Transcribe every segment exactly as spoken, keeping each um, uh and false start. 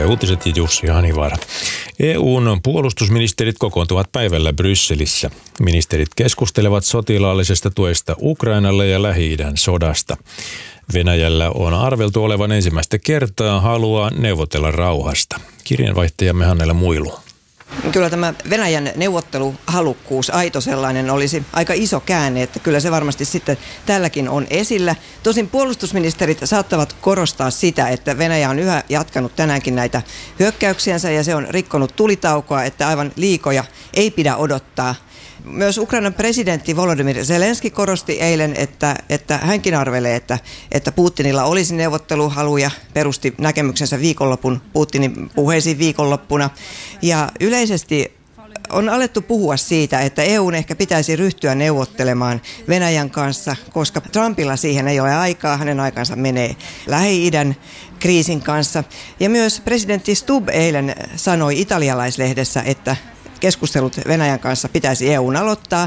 Yle Uutiset ja Jussi Hanivaara. E U:n puolustusministerit kokoontuvat päivällä Brysselissä. Ministerit keskustelevat sotilaallisesta tuesta Ukrainalle ja Lähi-idän sodasta. Venäjällä on arveltu olevan ensimmäistä kertaa halua neuvotella rauhasta. Kirjeenvaihtajamme Hannele Muilu. Kyllä tämä Venäjän neuvotteluhalukkuus, aito sellainen, olisi aika iso käänne, että kyllä se varmasti sitten tälläkin on esillä. Tosin puolustusministerit saattavat korostaa sitä, että Venäjä on yhä jatkanut tänäänkin näitä hyökkäyksiänsä ja se on rikkonut tulitaukoa, että aivan liikoja ei pidä odottaa. Myös Ukrainan presidentti Volodymyr Zelenski korosti eilen, että, että hänkin arvelee, että, että Putinilla olisi neuvotteluhaluja, perusti näkemyksensä viikonlopun Putinin puheisiin viikonloppuna. Ja yleisesti on alettu puhua siitä, että E U:n ehkä pitäisi ryhtyä neuvottelemaan Venäjän kanssa, koska Trumpilla siihen ei ole aikaa, hänen aikansa menee Lähi-idän kriisin kanssa. Ja myös presidentti Stubb eilen sanoi italialaislehdessä, että keskustelut Venäjän kanssa pitäisi E U:n aloittaa.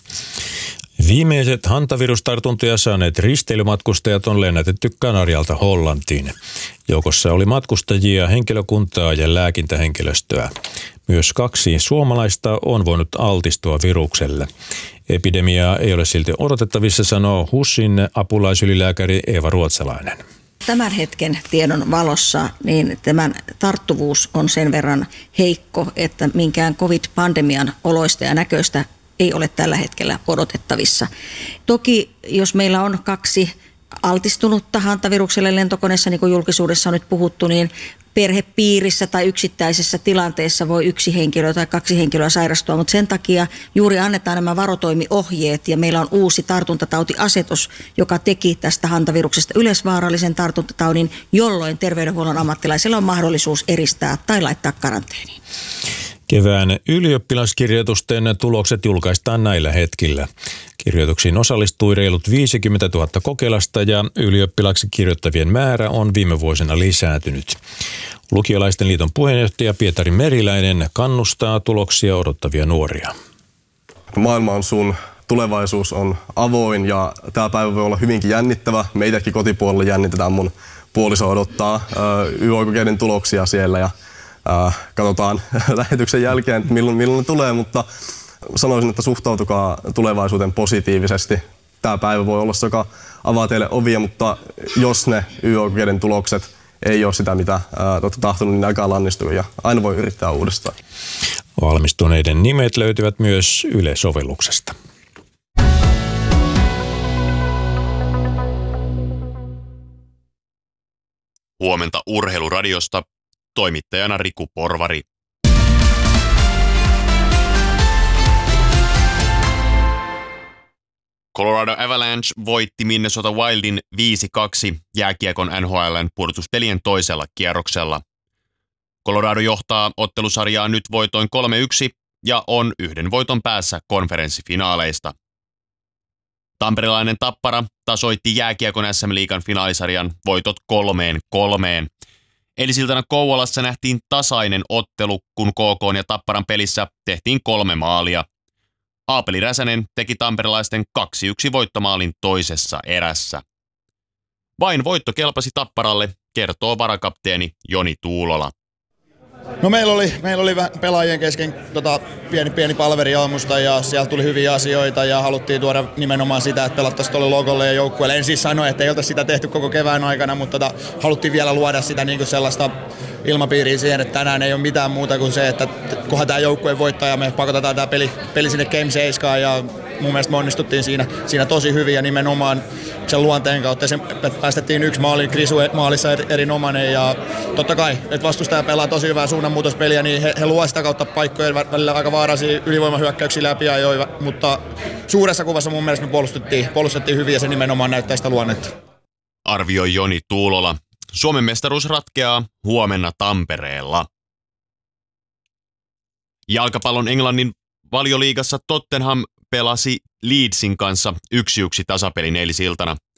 Viimeiset hantavirustartuntoja saaneet risteilymatkustajat on lennätetty Kanarialta Hollantiin. Joukossa oli matkustajia, henkilökuntaa ja lääkintähenkilöstöä. Myös kaksi suomalaista on voinut altistua virukselle. Epidemiaa ei ole silti odotettavissa, sanoo HUSin apulaisylilääkäri Eeva Ruotsalainen. Tämän hetken tiedon valossa niin tämän tarttuvuus on sen verran heikko, että minkään covid-pandemian oloista ja näköistä ei ole tällä hetkellä odotettavissa. Toki jos meillä on kaksi altistunutta hantavirukselle lentokoneessa, niin kuin julkisuudessa on nyt puhuttu, niin perhepiirissä tai yksittäisessä tilanteessa voi yksi henkilö tai kaksi henkilöä sairastua, mutta sen takia juuri annetaan nämä varotoimiohjeet ja meillä on uusi tartuntatautiasetus, joka teki tästä hantaviruksesta yleisvaarallisen tartuntataudin, jolloin terveydenhuollon ammattilaisilla on mahdollisuus eristää tai laittaa karanteeniin. Kevään ylioppilaskirjoitusten tulokset julkaistaan näillä hetkillä. Kirjoituksiin osallistui reilut viisikymmentätuhatta kokeilasta ja ylioppilaksi kirjoittavien määrä on viime vuosina lisääntynyt. Lukiolaisten liiton puheenjohtaja Pietari Meriläinen kannustaa tuloksia odottavia nuoria. Maailma on sun, tulevaisuus on avoin ja tämä päivä voi olla hyvinkin jännittävä. Meitäkin kotipuolella jännitetään, mun puoliso odottaa Y O-kokeiden tuloksia siellä ja Äh, katsotaan lähetyksen jälkeen, että milloin, milloin ne tulee, mutta sanoisin, että suhtautukaa tulevaisuuteen positiivisesti. Tämä päivä voi olla se, joka avaa teille ovia, mutta jos ne Y O-kokeiden tulokset ei ole sitä, mitä äh, olette tahtonut, niin älkää lannistua ja aina voi yrittää uudestaan. Valmistuneiden nimet löytyvät myös Yle-sovelluksesta. Huomenta Urheiluradiosta. Toimittajana Riku Porvari. Colorado Avalanche voitti Minnesota Wildin viisi kaksi jääkiekon N H L:n pudotuspelien toisella kierroksella. Colorado johtaa ottelusarjaa nyt voitoin kolme yksi ja on yhden voiton päässä konferenssifinaaleista. Tamperelainen Tappara tasoitti jääkiekon S M-liigan finaalisarjan voitot kolmeen kolmeen. Eilisiltana Kouvolassa nähtiin tasainen ottelu, kun K K:n ja Tapparan pelissä tehtiin kolme maalia. Aapeli Räsänen teki tamperelaisten kaksi yksi voittomaalin toisessa erässä. Vain voitto kelpasi Tapparalle, kertoo varakapteeni Joni Tuulola. No meillä oli, meillä oli pelaajien kesken tota, pieni, pieni palveri aamusta ja sieltä tuli hyviä asioita ja haluttiin tuoda nimenomaan sitä, että pelattaisiin tuolle logolle ja joukkueelle. En siis sano, että ei oltaisi sitä tehty koko kevään aikana, mutta tota, haluttiin vielä luoda sitä niin kuin sellaista ilmapiiriä siihen, että tänään ei ole mitään muuta kuin se, että kunhan tämä joukkue voittaa ja me pakotetaan tämä peli, peli sinne Game seitsemään ja mun mielestä me onnistuttiin siinä, siinä tosi hyvin ja nimenomaan sen luonteen kautta. Sen päästettiin yksi maali, Krisu maalissa erinomainen ja totta kai, että vastustaja pelaa tosi hyvää suunnanmuutospeliä, niin he, he luovat sitä kautta paikkoja välillä aika vaarallisia ylivoimahyökkäyksiä läpi ajoiva, mutta suuressa kuvassa mun mielestä me puolustettiin, puolustettiin hyvin ja se nimenomaan näyttää sitä luonnetta. Arvioi Joni Tuulola. Suomen mestaruus ratkeaa huomenna Tampereella. Jalkapallon Englannin Valioliigassa Tottenham pelasi Leedsin kanssa yksi yksi tasapelin eilisiltana.